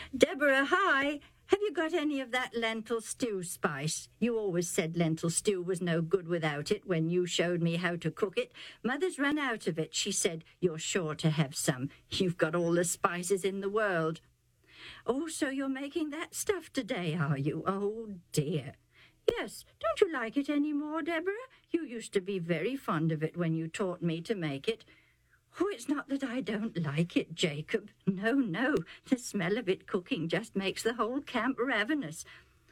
Deborah, hi. Have you got any of that lentil stew spice? You always said lentil stew was no good without it when you showed me how to cook it. Mother's run out of it. She said, you're sure to have some. You've got all the spices in the world. Oh, so you're making that stuff today, are you? Oh, dear. Yes, don't you like it any more, Deborah? You used to be very fond of it when you taught me to make it. Oh, it's not that I don't like it, Jacob. No, the smell of it cooking just makes the whole camp ravenous.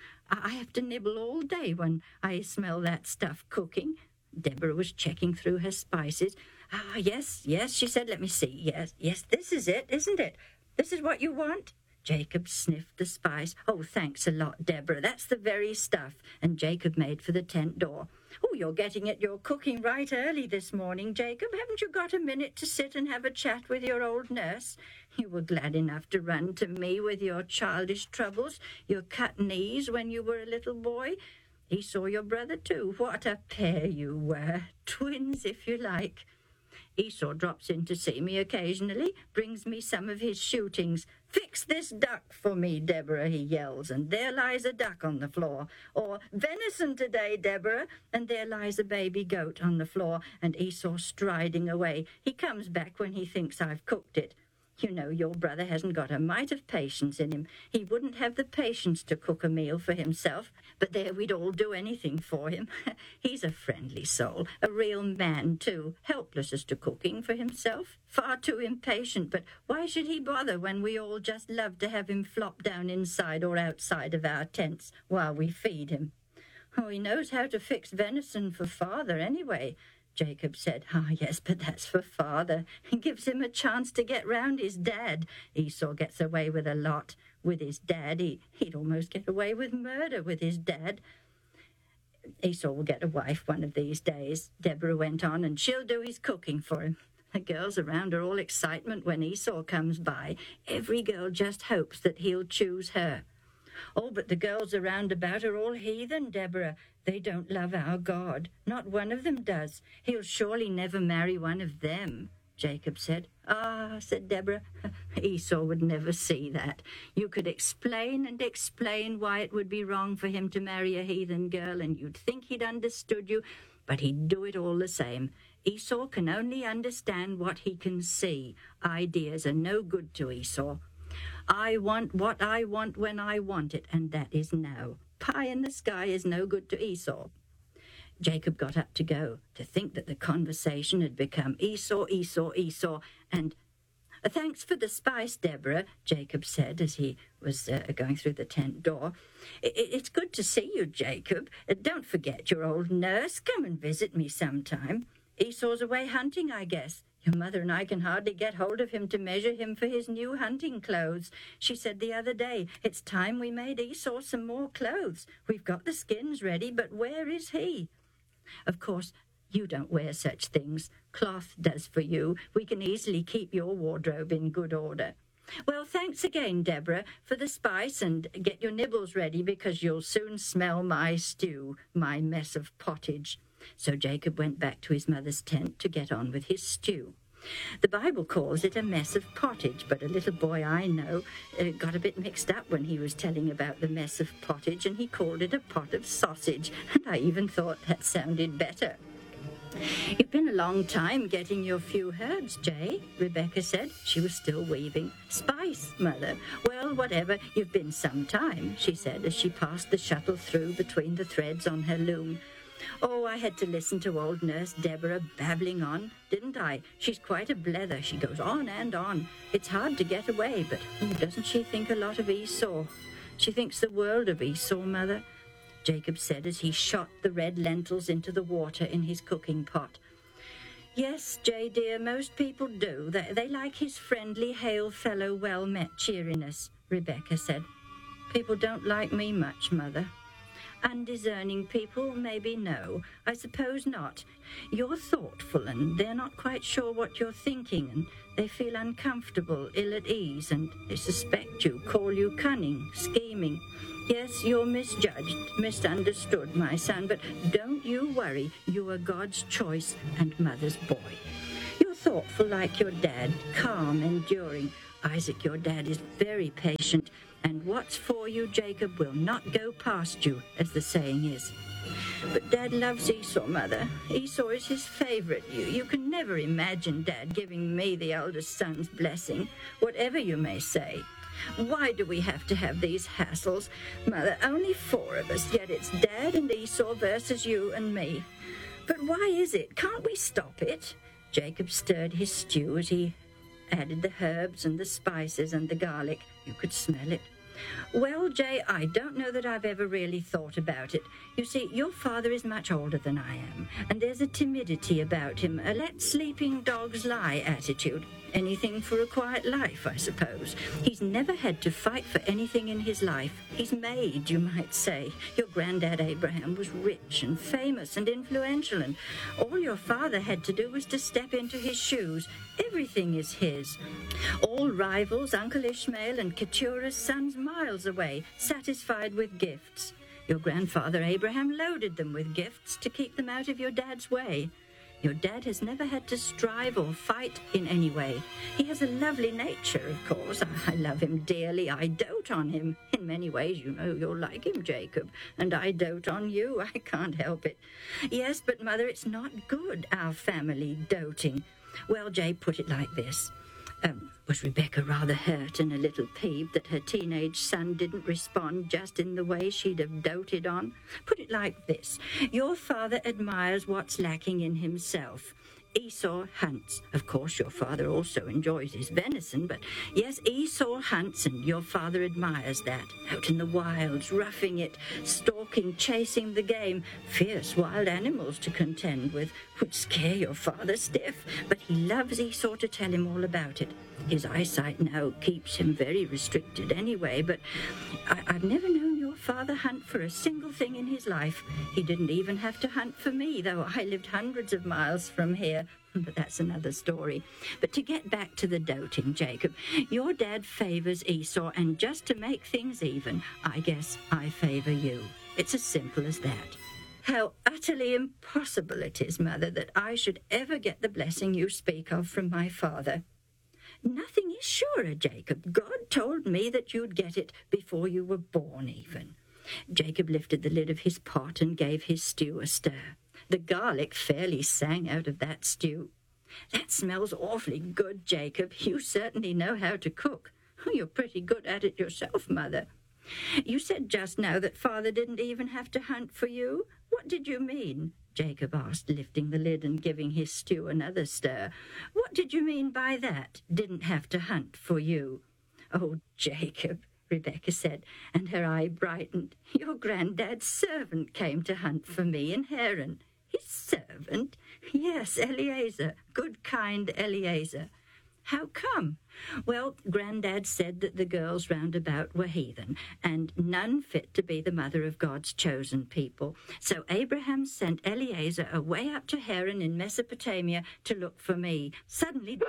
I have to nibble all day when I smell that stuff cooking. Deborah was checking through her spices. Yes, she said, let me see. Yes, this is it, isn't it? This is what you want? Jacob sniffed the spice. Oh, thanks a lot, Deborah. That's the very stuff. And Jacob made for the tent door. Oh, you're getting at your cooking right early this morning, Jacob. Haven't you got a minute to sit and have a chat with your old nurse? You were glad enough to run to me with your childish troubles, your cut knees when you were a little boy. He saw your brother too. What a pair you were. Twins, if you like. Esau drops in to see me occasionally, brings me some of his shootings. Fix this duck for me, Deborah, he yells, and there lies a duck on the floor. Or, venison today, Deborah, and there lies a baby goat on the floor, and Esau striding away. He comes back when he thinks I've cooked it. You know, your brother hasn't got a mite of patience in him. He wouldn't have the patience to cook a meal for himself, but there we'd all do anything for him. He's a friendly soul, a real man, too, helpless as to cooking for himself. Far too impatient, but why should he bother when we all just love to have him flop down inside or outside of our tents while we feed him? Oh, he knows how to fix venison for father anyway, Jacob said. Yes, but that's for father. It gives him a chance to get round his dad. Esau gets away with a lot with his dad. He'd almost get away with murder with his dad. Esau will get a wife one of these days, Deborah went on, and she'll do his cooking for him. The girls around are all excitement when Esau comes by. Every girl just hopes that he'll choose her. Oh, but the girls around about are all heathen, Deborah. They don't love our God. Not one of them does. He'll surely never marry one of them, Jacob said. Said Deborah, Esau would never see that. You could explain and explain why it would be wrong for him to marry a heathen girl, and you'd think he'd understood you, but he'd do it all the same. Esau can only understand what he can see. Ideas are no good to Esau. I want what I want when I want it, and that is now. Pie in the sky is no good to Esau. Jacob got up to go. To think that the conversation had become Esau, and thanks for the spice, Deborah, Jacob said as he was going through the tent door. It's good to see you, Jacob. Don't forget your old nurse. Come and visit me sometime. Esau's away hunting, I guess. Your mother and I can hardly get hold of him to measure him for his new hunting clothes. She said the other day, it's time we made Esau some more clothes. We've got the skins ready, but where is he? Of course, you don't wear such things. Cloth does for you. We can easily keep your wardrobe in good order. Well, thanks again, Deborah, for the spice, and get your nibbles ready because you'll soon smell my stew, my mess of pottage. So Jacob went back to his mother's tent to get on with his stew. The Bible calls it a mess of pottage, but a little boy I know got a bit mixed up when he was telling about the mess of pottage, and he called it a pot of sausage, and I even thought that sounded better. You've been a long time getting your few herbs, Jay, Rebecca said. She was still weaving. Spice, Mother. Well, whatever, you've been some time, she said as she passed the shuttle through between the threads on her loom. Oh, I had to listen to old Nurse Deborah babbling on, didn't I? She's quite a blether. She goes on and on. It's hard to get away, but doesn't she think a lot of Esau? She thinks the world of Esau, Mother, Jacob said as he shot the red lentils into the water in his cooking pot. Yes, Jay, dear, most people do. They like his friendly, hail-fellow, well-met cheeriness, Rebecca said. People don't like me much, Mother. Undiscerning people, maybe no. I suppose not. You're thoughtful, and they're not quite sure what you're thinking, and they feel uncomfortable, ill at ease, and they suspect you, call you cunning, scheming. Yes, you're misjudged, misunderstood, my son, but don't you worry. You are God's choice and Mother's boy. You're thoughtful like your dad, calm, enduring. Isaac, your dad, is very patient, and what's for you, Jacob, will not go past you, as the saying is. But Dad loves Esau, Mother. Esau is his favorite. You can never imagine Dad giving me, the eldest son's blessing, whatever you may say. Why do we have to have these hassles? Mother, only 4 of us, yet it's Dad and Esau versus you and me. But why is it? Can't we stop it? Jacob stirred his stew as he added the herbs and the spices and the garlic. You could smell it. Well, Jay, I don't know that I've ever really thought about it. You see, your father is much older than I am, and there's a timidity about him, a let sleeping dogs lie attitude. Anything for a quiet life, I suppose. He's never had to fight for anything in his life. He's made, you might say. Your granddad Abraham was rich and famous and influential, and all your father had to do was to step into his shoes. Everything is his. All rivals, Uncle Ishmael and Keturah's sons miles away, satisfied with gifts. Your grandfather Abraham loaded them with gifts to keep them out of your dad's way. Your dad has never had to strive or fight in any way. He has a lovely nature, of course. I love him dearly. I dote on him. In many ways, you know, you're like him, Jacob. And I dote on you. I can't help it. Yes, but, Mother, it's not good, our family doting. Well, Jay, put it like this. Was Rebecca rather hurt and a little peeved that her teenage son didn't respond just in the way she'd have doted on? Put it like this. Your father admires what's lacking in himself. Esau hunts. Of course, your father also enjoys his venison, but yes, Esau hunts, and your father admires that. Out in the wilds, roughing it, stalking, chasing the game, fierce wild animals to contend with, would scare your father stiff, but he loves Esau to tell him all about it. His eyesight now keeps him very restricted anyway, but I've never known your father hunt for a single thing in his life. He didn't even have to hunt for me, though I lived hundreds of miles from here. But that's another story. But to get back to the doting, Jacob, your dad favors Esau, and just to make things even, I guess I favor you. It's as simple as that. How utterly impossible it is, Mother, that I should ever get the blessing you speak of from my father. Nothing is surer, Jacob. God told me that you'd get it before you were born even. Jacob lifted the lid of his pot and gave his stew a stir. The garlic fairly sang out of that stew. That smells awfully good, Jacob. You certainly know how to cook. You're pretty good at it yourself, Mother. You said just now that Father didn't even have to hunt for you. What did you mean? Jacob asked, lifting the lid and giving his stew another stir. What did you mean by that? Didn't have to hunt for you? Oh, Jacob, Rebecca said, and her eye brightened. Your granddad's servant came to hunt for me in Haran. His servant? Yes, Eliezer, good, kind Eliezer. How come? Well, Grandad said that the girls round about were heathen, and none fit to be the mother of God's chosen people. So Abraham sent Eliezer away up to Haran in Mesopotamia to look for me. Suddenly,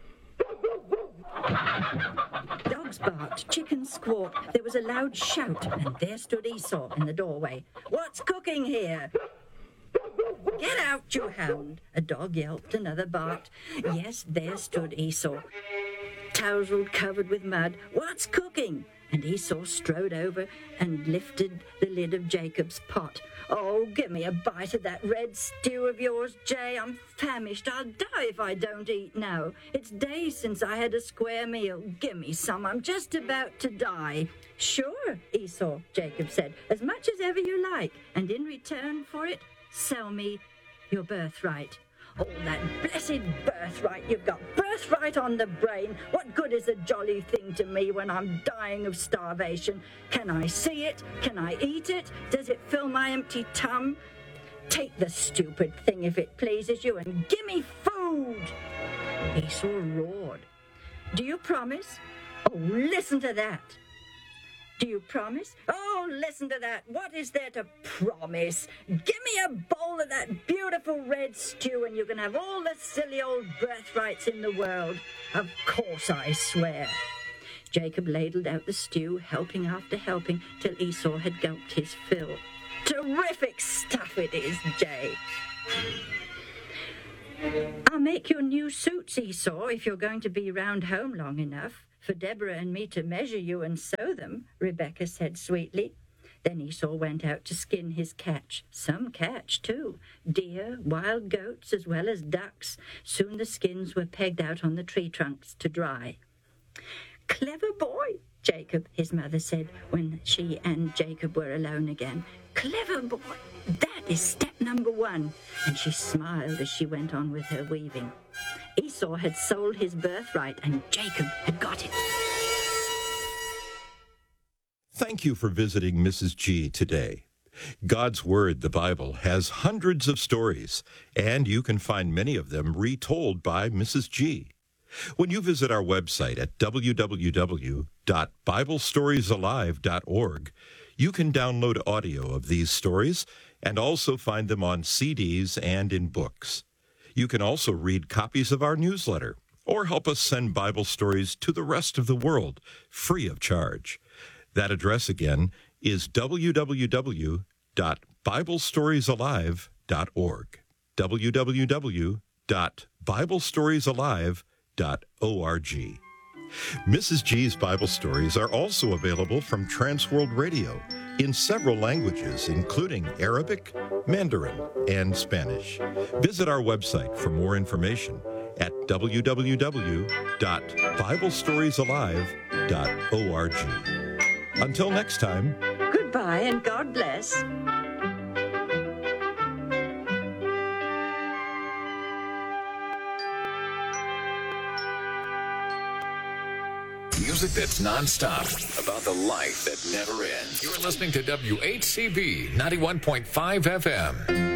dogs barked, chickens squawked, there was a loud shout, and there stood Esau in the doorway. What's cooking here? Get out, you hound! A dog yelped, another barked. Yes, there stood Esau, tousled, covered with mud. What's cooking? And Esau strode over and lifted the lid of Jacob's pot. Oh, give me a bite of that red stew of yours, Jay. I'm famished. I'll die if I don't eat now. It's days since I had a square meal. Give me some. I'm just about to die. Sure, Esau, Jacob said, as much as ever you like. And in return for it, sell me your birthright. Oh, that blessed birthright. You've got birthright on the brain. What good is the jolly thing to me when I'm dying of starvation? Can I see it? Can I eat it? Does it fill my empty tum? Take the stupid thing if it pleases you and give me food. Esau roared. Do you promise? Oh, listen to that. Do you promise? Oh, listen to that. What is there to promise? Give me a bowl of that beautiful red stew and you can have all the silly old birthrights in the world. Of course, I swear. Jacob ladled out the stew, helping after helping, till Esau had gulped his fill. Terrific stuff it is, Jay. I'll make your new suits, Esau, if you're going to be round home long enough. for Deborah and me to measure you and sew them," Rebekah said sweetly. Then Esau went out to skin his catch. Some catch, too. Deer, wild goats, as well as ducks. Soon the skins were pegged out on the tree trunks to dry. "Clever boy, Jacob," his mother said when she and Jacob were alone again. "Clever boy. That is step number 1." And she smiled as she went on with her weaving. Esau had sold his birthright, and Jacob had got it. Thank you for visiting Mrs. G today. God's Word, the Bible, has hundreds of stories, and you can find many of them retold by Mrs. G. When you visit our website at www.biblestoriesalive.org, you can download audio of these stories and also find them on CDs and in books. You can also read copies of our newsletter or help us send Bible stories to the rest of the world free of charge. That address again is www.biblestoriesalive.org. www.biblestoriesalive.org. Mrs. G's Bible stories are also available from Transworld Radio in several languages, including Arabic, Mandarin, and Spanish. Visit our website for more information at www.biblestoriesalive.org. Until next time, Goodbye and God bless. Music that's nonstop, about the life that never ends. You're listening to WHCB 91.5 FM.